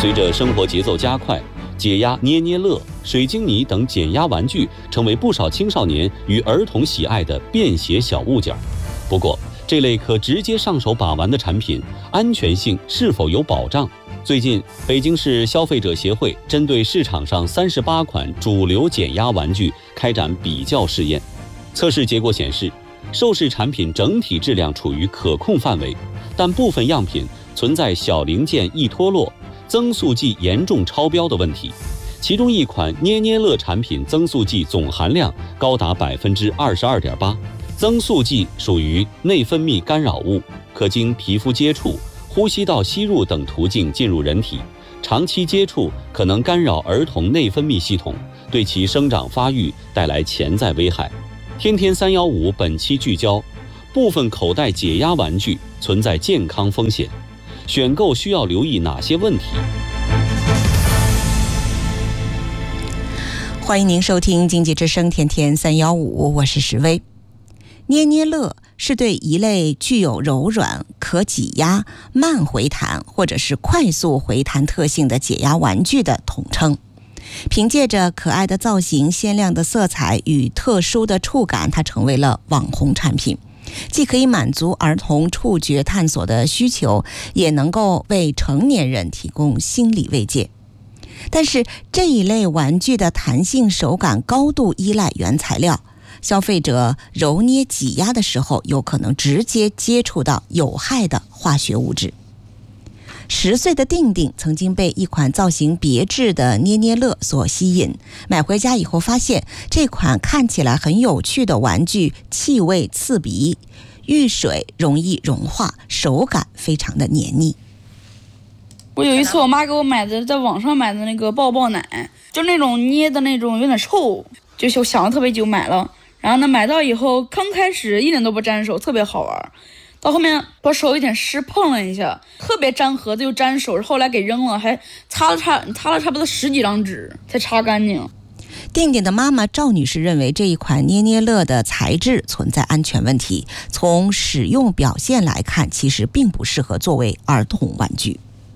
随着生活节奏加快，解压捏捏乐、水晶泥等减压玩具成为不少青少年与儿童喜爱的便携小物件。不过，这类可直接上手把玩的产品，安全性是否有保障？最近，北京市消费者协会针对市场上38款主流减压玩具开展比较试验。测试结果显示，受试产品整体质量处于可控范围，但部分样品存在小零件易脱落、增速剂严重超标的问题。其中一款捏捏乐产品增速剂总含量高达22.8%，增速剂属于内分泌干扰物，可经皮肤接触、呼吸道吸入等途径进入人体，长期接触可能干扰儿童内分泌系统，对其生长发育带来潜在危害。天天315本期聚焦，部分口袋解压玩具存在健康风险，选购需要留意哪些问题？ 欢迎您收听经济之声天天315，我是石薇。捏捏乐是对一类具有柔软、可挤压、慢回弹或者是快速回弹特性的解压玩具的统称。凭借着可爱的造型、鲜亮的色彩与特殊的触感，它成为了网红产品，既可以满足儿童触觉探索的需求，也能够为成年人提供心理慰藉。但是这一类玩具的弹性手感高度依赖原材料，消费者揉捏挤压的时候有可能直接接触到有害的化学物质。10岁的定定曾经被一款造型别致的捏捏乐所吸引，买回家以后发现这款看起来很有趣的玩具气味刺鼻，遇水容易融化，手感非常的黏腻。 我有一次我妈给我买的，在网上买的那个抱抱奶，就那种捏的那种有点臭，就想了特别久买了。然后呢，买到以后刚开始一点都不粘手，特别好玩。到后面我手有点湿，碰了一下，特别粘盒子又粘手，后来给扔了，还擦了差不多10几张纸才擦干净。 定定的妈妈赵女士认为这一款捏捏乐的材质存在安全问题，从使用表现来看，其实并不适合作为儿童玩具。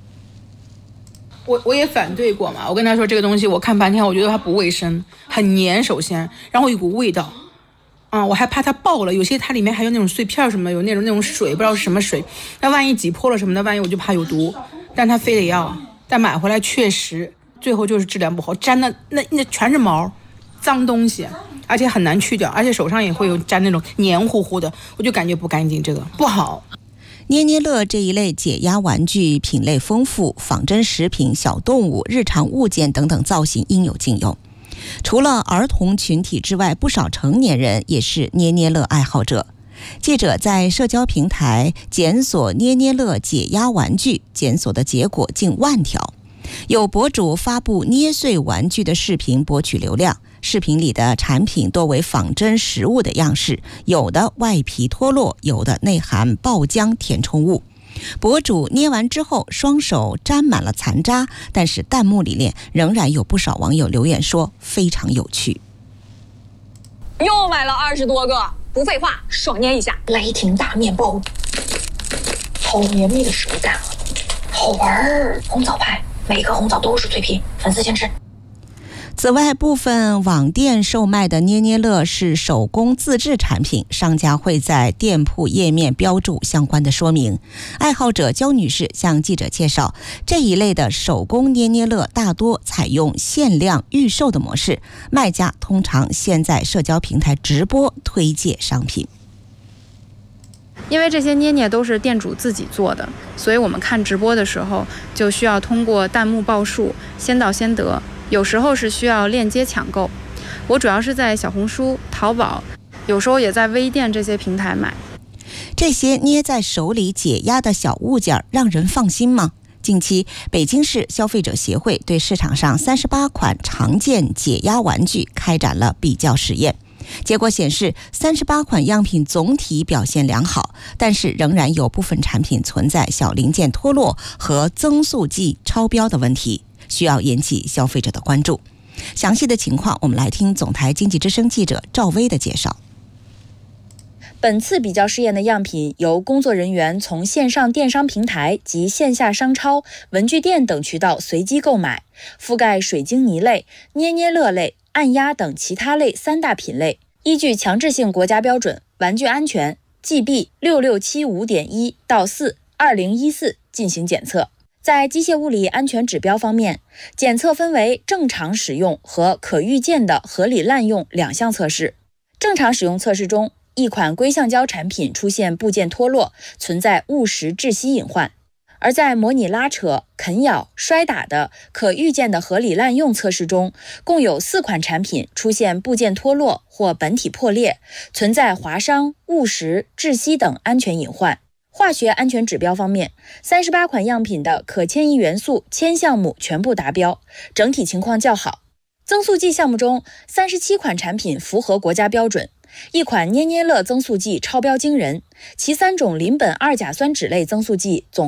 我也反对过嘛，我跟他说这个东西我看半天，我觉得它不卫生，很黏，首先，然后有股味道，我还怕它爆了，有些它里面还有那种碎片什么，有那种水，不知道是什么水，那万一挤破了什么的，万一我就怕有毒，但他非得要，但买回来确实最后就是质量不好，粘的那全是毛，脏东西，而且很难去掉，而且手上也会有粘那种黏糊糊的，我就感觉不干净，这个不好。 捏捏乐这一类解压玩具品类丰富，仿真食品、小动物、日常物件等等造型应有尽有。除了儿童群体之外，不少成年人也是捏捏乐爱好者。记者在社交平台检索捏捏乐解压玩具，检索的结果近10000条。有博主发布捏碎玩具的视频博取流量，视频里的产品多为仿真食物的样式，有的外皮脱落，有的内含爆浆填充物。博主捏完之后双手沾满了残渣，但是弹幕里面仍然有不少网友留言说非常有趣。 又买了20多个，不废话，爽捏一下。 雷霆大面包，好绵密的手感，好玩。红枣派，每个红枣都是脆皮，粉丝先吃。 此外，部分网店售卖的捏捏乐是手工自制产品，商家会在店铺页面标注相关的说明。爱好者焦女士向记者介绍，这一类的手工捏捏乐大多采用限量预售的模式，卖家通常先在社交平台直播推介商品。 因为这些捏捏都是店主自己做的，所以我们看直播的时候就需要通过弹幕报数，先到先得。有时候是需要链接抢购，我主要是在小红书、淘宝，有时候也在微店这些平台买。 这些捏在手里解压的小物件让人放心吗？近期，北京市消费者协会对市场上38款常见解压玩具开展了比较实验。结果显示，38款样品总体表现良好，但是仍然有部分产品存在小零件脱落和增速剂超标的问题，需要引起消费者的关注。详细的情况，我们来听总台经济之声记者赵薇的介绍。 本次比较试验的样品由工作人员从线上电商平台及线下商超、文具店等渠道随机购买，覆盖水晶泥类、捏捏乐类、按压等其他类3大品类，依据强制性国家标准玩具安全 GB 6675.1到4 2014进行检测。在机械物理安全指标方面，检测分为正常使用和可预见的合理滥用2项测试。正常使用测试中，一款硅橡胶产品出现部件脱落，存在误食窒息隐患；而在模拟拉扯、啃咬、摔打的可预见的合理滥用测试中，共有4款产品出现部件脱落或本体破裂，存在划伤、误食、窒息等安全隐患。化学安全指标方面，38款样品的可迁移元素铅项目全部达标，整体情况较好。增速剂项目中，37款产品符合国家标准，1款捏捏乐增速剂超标惊人，其3种邻苯二甲酸酯类增速剂总